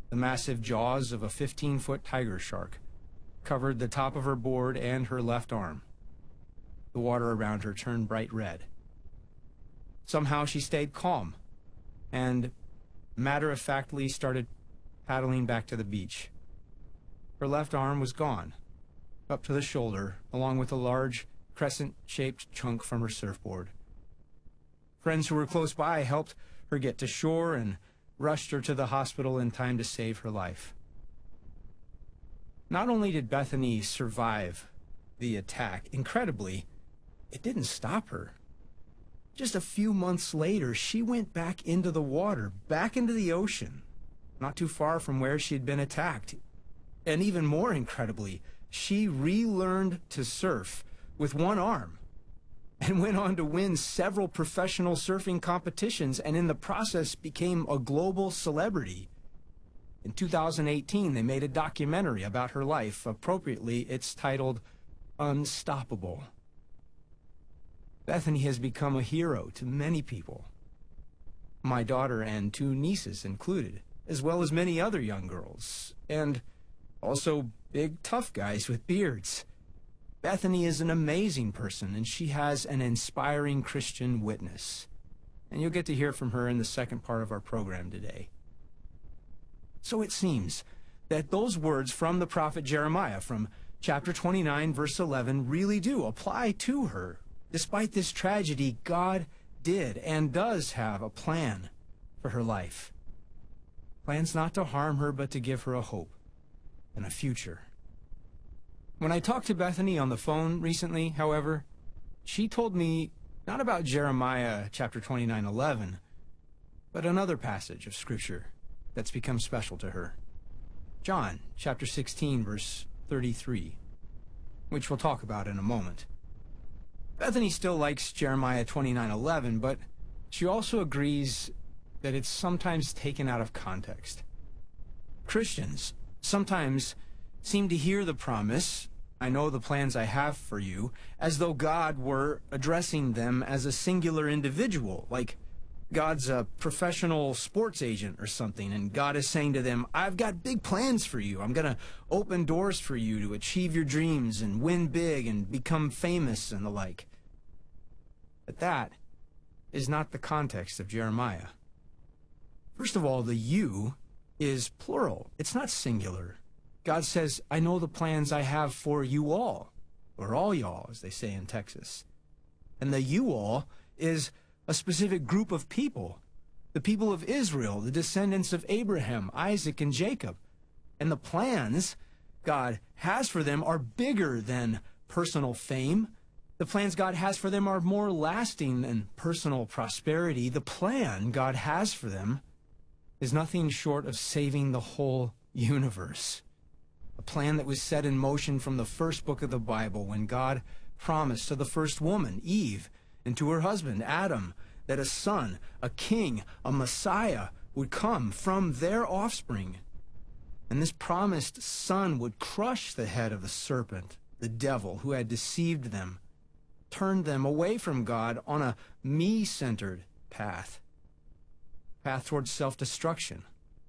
The massive jaws of a 15-foot tiger shark covered the top of her board and her left arm. The water around her turned bright red. Somehow she stayed calm and matter-of-factly started paddling back to the beach. Her left arm was gone, up to the shoulder, along with a large crescent-shaped chunk from her surfboard. Friends who were close by helped her get to shore and rushed her to the hospital in time to save her life. Not only did Bethany survive the attack, incredibly, it didn't stop her. Just a few months later, she went back into the water, back into the ocean, not too far from where she had been attacked. And even more incredibly, she relearned to surf with one arm and went on to win several professional surfing competitions, and in the process became a global celebrity. In 2018, they made a documentary about her life. Appropriately, it's titled Unstoppable. Bethany has become a hero to many people, my daughter and 2 nieces included, as well as many other young girls, and also big tough guys with beards. Bethany is an amazing person, and she has an inspiring Christian witness. And you'll get to hear from her in the second part of our program today. So it seems that those words from the prophet Jeremiah from chapter 29, verse 11, really do apply to her. Despite this tragedy, God did and does have a plan for her life. Plans not to harm her, but to give her a hope and a future. When I talked to Bethany on the phone recently, however, she told me not about Jeremiah chapter 29:11, but another passage of Scripture that's become special to her. John chapter 16, verse 33, which we'll talk about in a moment. Bethany still likes Jeremiah 29:11, but she also agrees that it's sometimes taken out of context. Christians sometimes seem to hear the promise, "I know the plans I have for you," as though God were addressing them as a singular individual, like God's a professional sports agent or something, and God is saying to them, "I've got big plans for you. I'm going to open doors for you to achieve your dreams and win big and become famous," and the like. But that is not the context of Jeremiah. First of all, the "you" is plural. It's not singular. God says, "I know the plans I have for you all," or all y'all, as they say in Texas. And the "you all" is a specific group of people, the people of Israel, the descendants of Abraham, Isaac, and Jacob. And the plans God has for them are bigger than personal fame. The plans God has for them are more lasting than personal prosperity. The plan God has for them is nothing short of saving the whole universe. A plan that was set in motion from the first book of the Bible, when God promised to the first woman, Eve, and to her husband, Adam, that a son, a king, a Messiah would come from their offspring. And this promised son would crush the head of the serpent, the devil, who had deceived them, turned them away from God on a me-centered path towards self-destruction.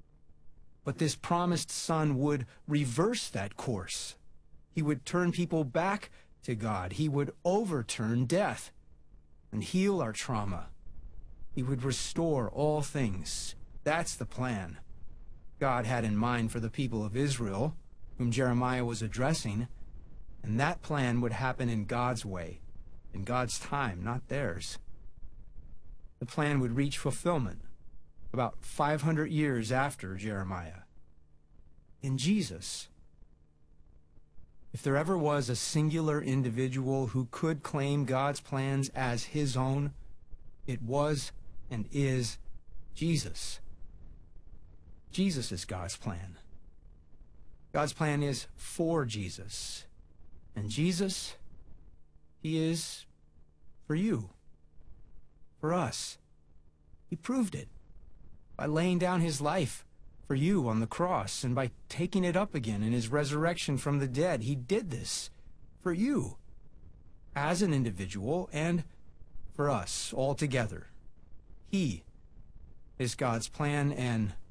But this promised son would reverse that course. He would turn people back to God. He would overturn death and heal our trauma. He would restore all things. That's the plan God had in mind for the people of Israel, whom Jeremiah was addressing. And that plan would happen in God's way, in God's time, not theirs. The plan would reach fulfillment about 500 years after Jeremiah, in Jesus. If there ever was a singular individual who could claim God's plans as his own, it was and is Jesus. Jesus is God's plan. God's plan is for Jesus. And Jesus, he is for you, for us. He proved it by laying down his life for you on the cross, and by taking it up again in his resurrection from the dead. He did this for you as an individual and for us all together. He is God's plan, and